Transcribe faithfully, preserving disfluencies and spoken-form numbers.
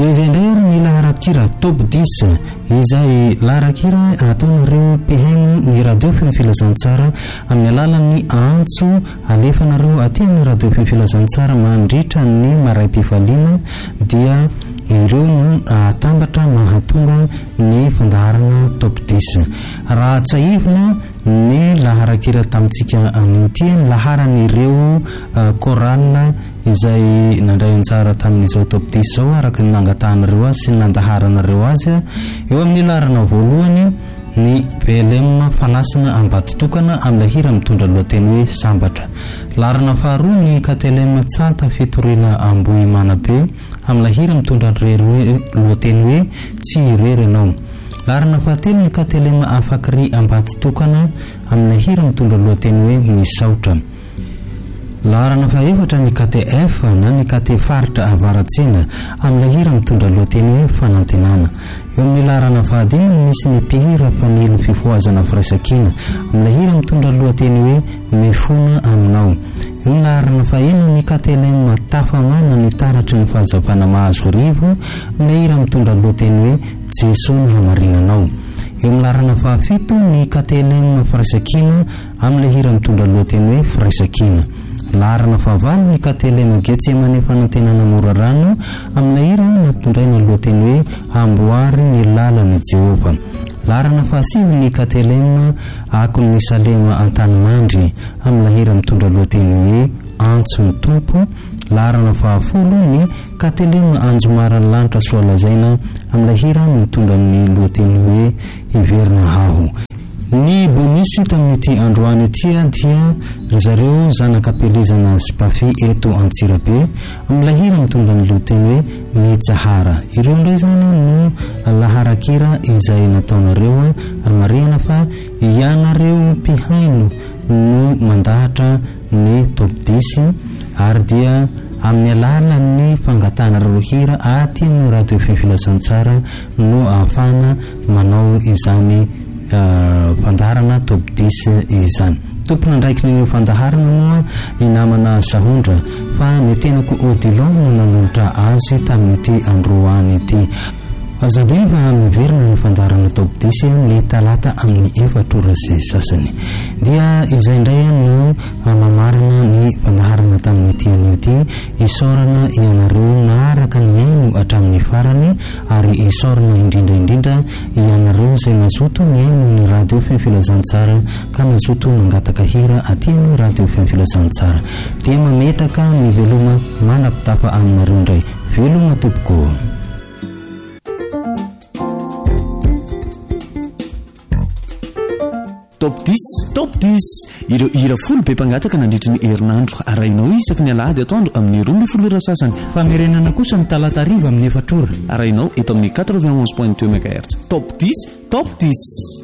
dia izay indray ary ny laharakira top dix izay laharakira ataonareo mpihaino ny radio feno filazantsara amin'ny alalan'ny antso alefanareo aty amin'ny radio feno filazantsara mandritra ny maray-pifaliana dia ireo no atambatra mahatonga ny fandaharana top dix. Raha tsaivina ny laharakira tamintsika an'ity ny laharan'ireo koral izay nandray anjara tamin'izao top dix zao araka ny nangatanareo azy sy ny nandaharanareo azy. Eo amin'ny laharana voalohany ny V L M fanasina ambatotokana amin'ny hira mitondra lohateny hoe sambatra. Laharana faharoa ny K T L M tsanta fitorena Ambohimana be amin'ny hira mitondra lohateny hoe tsy irery ianao. Laharana fahatelo ny K T L M afakry ambatotokana amin'ny hira mitondra lohateny hoe misaotra. Laharana fahaefatra ny K T F na ny K T faritra avaratsena amin'ny hira mitondra lohateny hoe fanantenana. Eo amin'ny laharana fahadimy misy ny mpihira mpanilo fifoazana firaisankina amin'ny hira mitondra lohateny hoe mifona aminao. Eo amin'ny laharana fahaenina ny K T L M tafamana ny taratry ny fahazavana mahazo rivo amin'ny hira mitondra lohateny hoe Jeso ny hamarinanao. Eo amin'ny laharana fahafito ny K T L M firaisankina amin'ny hira mitondra lohateny hoe firaisankina. Laharana fahavalo ny K T L M Getsemane fanantenana Morarano amin'ny hira nampitondraina lohateny hoe amboary ny lalana Jehova. Laharana fahasivy ny K T L M Akony Salema Antanimandry amin'ny hira mitondra lohateny hoe antso ny tompo. Laharana fahafolo ny K T L M Anjomarany lanitra soalazaina amin'ny hira mitondra ny lohateny hoe iverina haho. Ny bonus tamin'ity androany ity dia zareo zanakapelezana Spafi eto Antsirabe amin'ny hira mitondra ny lohateny hoe Mitsahara. Ireo indray zany no laharakira izay nataonareo ary marihana fa ianareo mpihaino no mandahatra ny top dix ary dia amin'ny alalan'ny fangatanareo hira aty amin'ny radio feno filazantsara no ahafana manao izany fandaharana top dix izany. Tompona ndraiky ny fandaharana moa ny namana Sahondra fa ny tenako Odilon no nanolotra azy tamin'ity androany ity. Azadiny fa miverina ny fandaharana top dix ny talata amin'ny efatra sy sasany. Dia izay indray no mamarina ny fandaharana tamin'ity an'ity isorana ianareo naaraka ny aino hatramin'ny farany ary isorana indrindra indrindra ianareo izay mazoto ny aino ny radio feno filazantsara ka mazoto mangataka hira aty amin'ny radio feno filazantsara. Dia mametraka ny veloma manapitafa aminareo indray. Veloma tompoko. Top dix, top dix. Ireo hira folo be mpangataka nandritry ny herinandro arahinao isaky ny alahady atoandro amin'ny roa ambin'ny folo ora sasany. Famerenana kosa ny talata hariva amin'ny efatra ora. Arahinao eto amin'ny quatre-vingt-onze point deux mégahertz. Top dix, top dix.